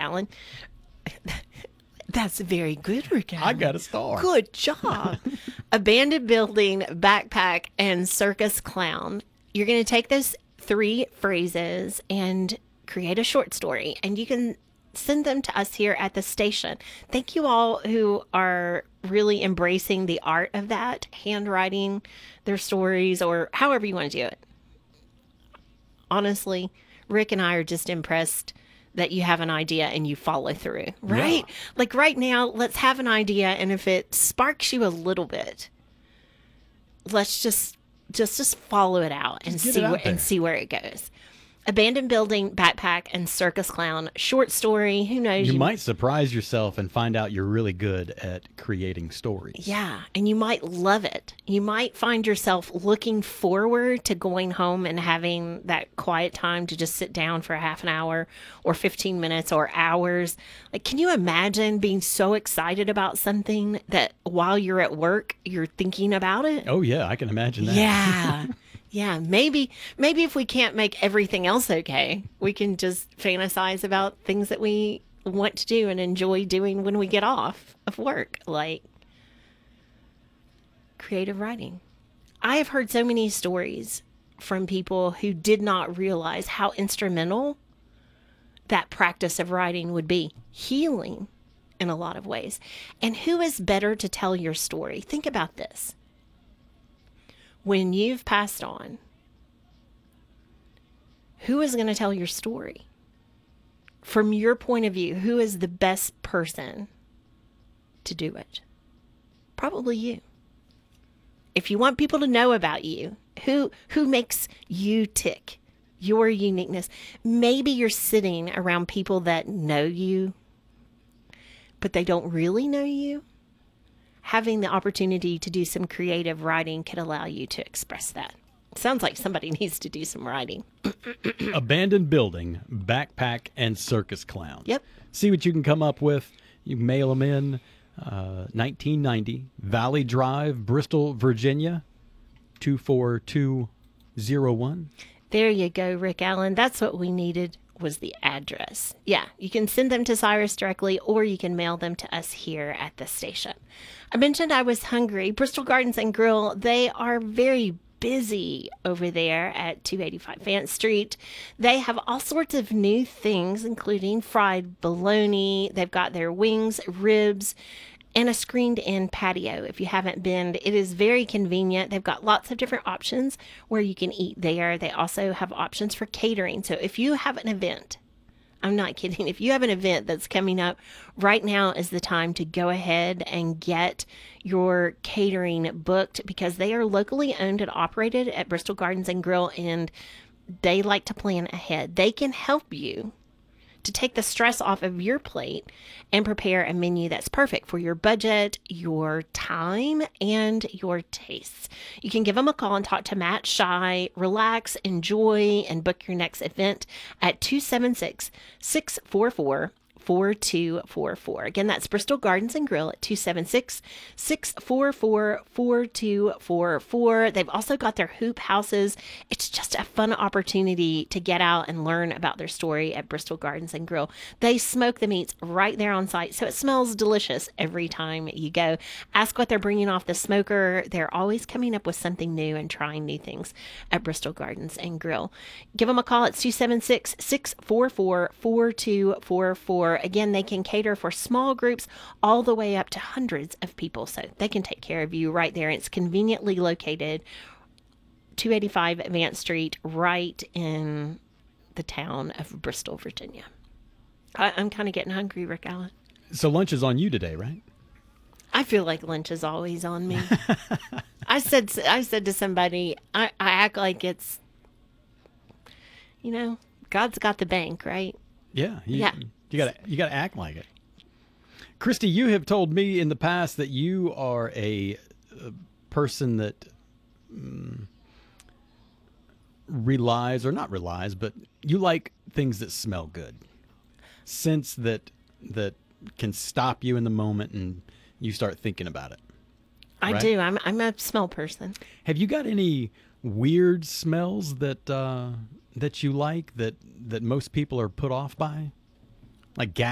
Allen. That's very good, Rick Allen. I got a star. Good job. Abandoned building, backpack, and circus clown. You're going to take those 3 phrases and create a short story, and you can send them to us here at the station. Thank you all who are really embracing the art of that, handwriting their stories or however you want to do it. Honestly, Rick and I are just impressed that you have an idea and you follow through, right? Yeah. Like right now, let's have an idea, and if it sparks you a little bit, let's just follow it out and Just get it out there. see where it goes. Abandoned building, backpack, and circus clown. Short story. Who knows? You might surprise yourself and find out you're really good at creating stories. Yeah, and you might love it. You might find yourself looking forward to going home and having that quiet time to just sit down for a half an hour or 15 minutes or hours. Like, can you imagine being so excited about something that while you're at work, you're thinking about it? Oh, yeah, I can imagine that. Yeah. Yeah, maybe if we can't make everything else okay, we can just fantasize about things that we want to do and enjoy doing when we get off of work, like creative writing. I have heard so many stories from people who did not realize how instrumental that practice of writing would be, healing in a lot of ways. And who is better to tell your story? Think about this. When you've passed on, who is going to tell your story? From your point of view, who is the best person to do it? Probably you. If you want people to know about you, who makes you tick, your uniqueness. Maybe you're sitting around people that know you, but they don't really know you. Having the opportunity to do some creative writing could allow you to express that. Sounds like somebody needs to do some writing. Abandoned building, backpack, and circus clown. Yep. See what you can come up with. You can mail them in. 1990, Valley Drive, Bristol, Virginia, 24201. There you go, Rick Allen. That's what we needed, was the address. Yeah, you can send them to Cyrus directly, or you can mail them to us here at the station. I mentioned I was hungry. Bristol Gardens and Grill, they are very busy over there at 285 Vance Street. They have all sorts of new things, including fried bologna. They've got their wings, ribs, and a screened-in patio. If you haven't been, it is very convenient. They've got lots of different options where you can eat there. They also have options for catering. So if you have an event, I'm not kidding, if you have an event that's coming up, right now is the time to go ahead and get your catering booked, because they are locally owned and operated at Bristol Gardens and Grill, and they like to plan ahead. They can help you to take the stress off of your plate and prepare a menu that's perfect for your budget, your time, and your tastes. You can give them a call and talk to Matt Shy. Relax, enjoy, and book your next event at 276-644-4244. Again, that's Bristol Gardens and Grill at 276-644-4244. They've also got their hoop houses. It's just a fun opportunity to get out and learn about their story at Bristol Gardens and Grill. They smoke the meats right there on site, so it smells delicious every time you go. Ask what they're bringing off the smoker. They're always coming up with something new and trying new things at Bristol Gardens and Grill. Give them a call. It's 276-644-4244. Again, they can cater for small groups all the way up to hundreds of people, so they can take care of you right there. It's conveniently located 285 Vance Street, right in the town of Bristol, Virginia. I'm kind of getting hungry, Rick Allen. So lunch is on you today, right? I feel like lunch is always on me. I said to somebody, I act like it's, God's got the bank, right? Yeah. Yeah. You gotta act like it. Christy, you have told me in the past that you are a person that relies, or not relies, but you like things that smell good. Scents that can stop you in the moment and you start thinking about it. I right? do. I'm a smell person. Have you got any weird smells that you like that most people are put off by? Like gas